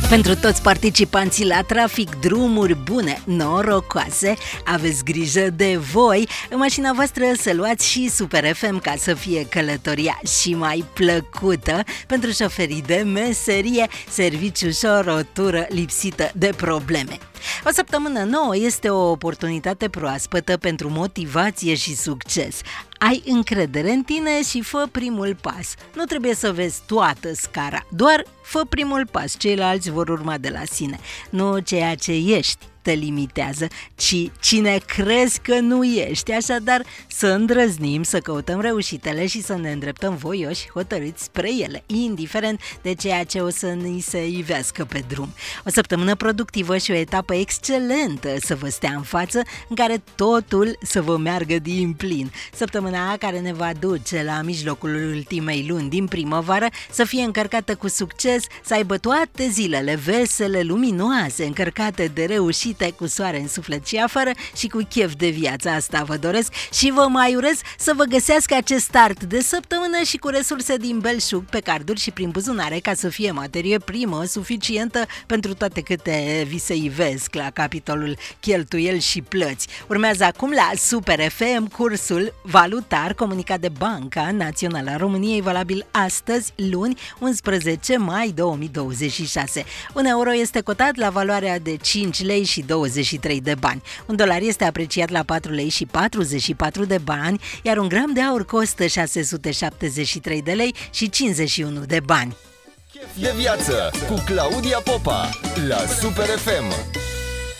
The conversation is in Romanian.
Pentru toți participanții la trafic, drumuri bune, norocoase, aveți grijă de voi. În mașina voastră să luați și Super FM ca să fie călătoria și mai plăcută. Pentru șoferii de meserie, serviciu ușor, o tură lipsită de probleme. O săptămână nouă este o oportunitate proaspătă pentru motivație și succes. Ai încredere în tine și fă primul pas. Nu trebuie să vezi toată scara, doar fă primul pas, ceilalți vor urma de la sine. Nu ceea ce ești te limitează, ci cine crezi că nu ești. Așadar, să îndrăznim, să căutăm reușitele și să ne îndreptăm voioși, hotărâți spre ele, indiferent de ceea ce o să ni se ivească pe drum. O săptămână productivă și o etapă excelentă să vă stea în față, în care totul să vă meargă din plin. Săptămâna care ne va duce la mijlocul ultimei luni din primăvară să fie încărcată cu succes, să aibă toate zilele vesele, luminoase, încărcate de reușite, cu soare în suflet și afară și cu chef de viață. Asta vă doresc și vă mai urez să vă găsească acest start de săptămână și cu resurse din belșug pe carduri și prin buzunare, ca să fie materie primă suficientă pentru toate câte vi se ivesc la capitolul cheltuieli și plăți. Urmează acum la Super FM cursul valutar comunicat de Banca Națională a României, valabil astăzi, luni, 11 mai 2026. Un euro este cotat la valoarea de 5 lei și 23 de bani. Un dolar este apreciat la 4 lei și 44 de bani, iar un gram de aur costă 673 de lei și 51 de bani. Chef de viață cu Claudia Popa la Super FM.